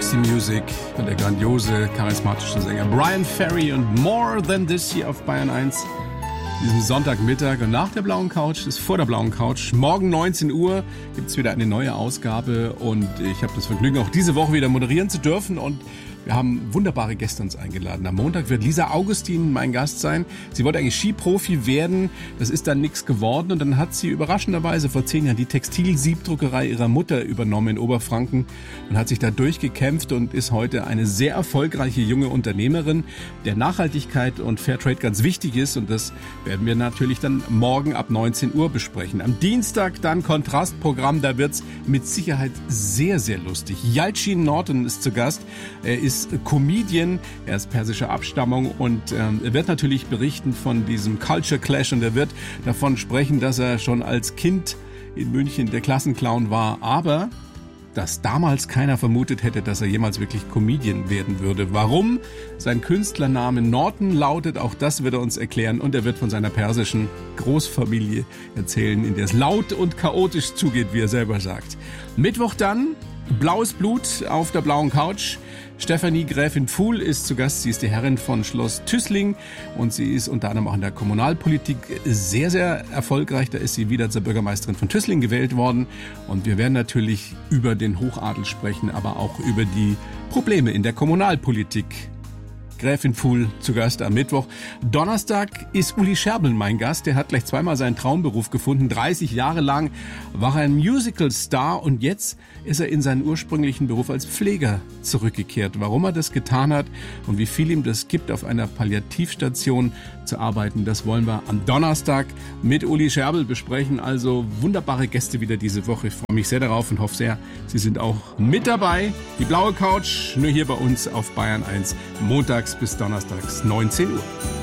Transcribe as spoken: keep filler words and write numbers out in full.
Roxy Music und der grandiose, charismatische Sänger Bryan Ferry und More Than This hier auf Bayern eins. Diesen Sonntagmittag und nach der blauen Couch ist vor der blauen Couch. Morgen neunzehn Uhr gibt es wieder eine neue Ausgabe und ich habe das Vergnügen, auch diese Woche wieder moderieren zu dürfen und wir haben wunderbare Gäste uns eingeladen. Am Montag wird Lisa Augustin mein Gast sein. Sie wollte eigentlich Skiprofi werden, das ist dann nichts geworden und dann hat sie überraschenderweise vor zehn Jahren die Textilsiebdruckerei ihrer Mutter übernommen in Oberfranken und hat sich da durchgekämpft und ist heute eine sehr erfolgreiche junge Unternehmerin, der Nachhaltigkeit und Fairtrade ganz wichtig ist und das werden wir natürlich dann morgen ab neunzehn Uhr besprechen. Am Dienstag dann Kontrastprogramm, da wird's mit Sicherheit sehr, sehr lustig. Yalcin Norton ist zu Gast. Er ist ist Comedian, er ist persischer Abstammung und ähm, er wird natürlich berichten von diesem Culture Clash und er wird davon sprechen, dass er schon als Kind in München der Klassenclown war, aber dass damals keiner vermutet hätte, dass er jemals wirklich Comedian werden würde. Warum sein Künstlername Norton lautet, auch das wird er uns erklären und er wird von seiner persischen Großfamilie erzählen, in der es laut und chaotisch zugeht, wie er selber sagt. Mittwoch dann Blaues Blut auf der blauen Couch. Stefanie Gräfin Pfuhl ist zu Gast. Sie ist die Herrin von Schloss Tüßling und sie ist unter anderem auch in der Kommunalpolitik sehr, sehr erfolgreich. Da ist sie wieder zur Bürgermeisterin von Tüßling gewählt worden. Und wir werden natürlich über den Hochadel sprechen, aber auch über die Probleme in der Kommunalpolitik. Gräfin Pfuhl zu Gast am Mittwoch. Donnerstag ist Uli Scherbel mein Gast. Der hat gleich zweimal seinen Traumberuf gefunden. dreißig Jahre lang war er ein Musical-Star und jetzt ist er in seinen ursprünglichen Beruf als Pfleger zurückgekehrt. Warum er das getan hat und wie viel ihm das gibt, auf einer Palliativstation zu arbeiten, das wollen wir am Donnerstag mit Uli Scherbel besprechen. Also wunderbare Gäste wieder diese Woche. Ich freue mich sehr darauf und hoffe sehr, Sie sind auch mit dabei. Die blaue Couch nur hier bei uns auf Bayern eins. Montags bis donnerstags neunzehn Uhr.